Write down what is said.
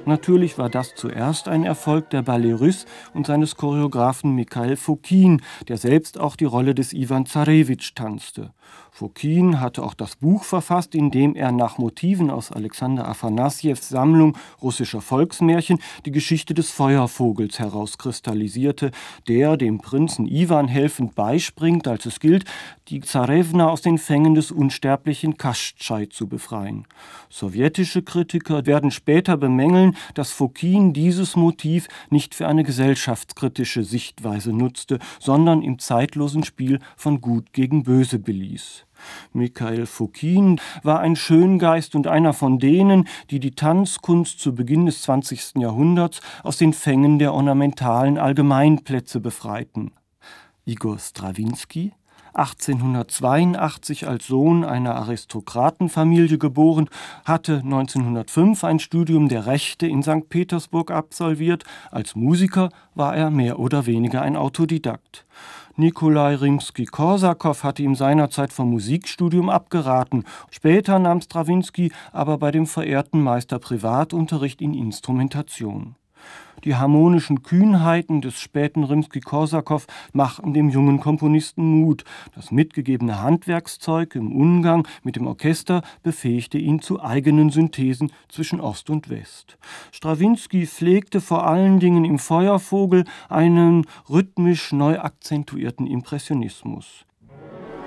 Natürlich war das zuerst ein Erfolg der Ballet Russe und seines Choreografen Mikhail Fokin, der selbst auch die Rolle des Iwan Zarewitsch tanzte. Fokin hatte auch das Buch verfasst, in dem er nach Motiven aus Alexander Afanassjews Sammlung russischer Volksmärchen die Geschichte des Feuervogels herauskristallisierte, der dem Prinzen Iwan helfend beispringt, als es gilt, die Zarewna aus den Fängen des unsterblichen Kaschtschai zu befreien. Sowjetische Kritiker werden später bemängeln, dass Fokin dieses Motiv nicht für eine gesellschaftskritische Sichtweise nutzte, sondern im zeitlosen Spiel von Gut gegen Böse beließ. Mikhail Fokin war ein Schöngeist und einer von denen, die die Tanzkunst zu Beginn des 20. Jahrhunderts aus den Fängen der ornamentalen Allgemeinplätze befreiten. Igor Strawinsky, 1882 als Sohn einer Aristokratenfamilie geboren, hatte 1905 ein Studium der Rechte in St. Petersburg absolviert. Als Musiker war er mehr oder weniger ein Autodidakt. Nikolai Rimski-Korsakow hatte ihm seinerzeit vom Musikstudium abgeraten. Später nahm Strawinsky aber bei dem verehrten Meister Privatunterricht in Instrumentation. Die harmonischen Kühnheiten des späten Rimski-Korsakow machten dem jungen Komponisten Mut. Das mitgegebene Handwerkszeug im Umgang mit dem Orchester befähigte ihn zu eigenen Synthesen zwischen Ost und West. Strawinsky pflegte vor allen Dingen im Feuervogel einen rhythmisch neu akzentuierten Impressionismus.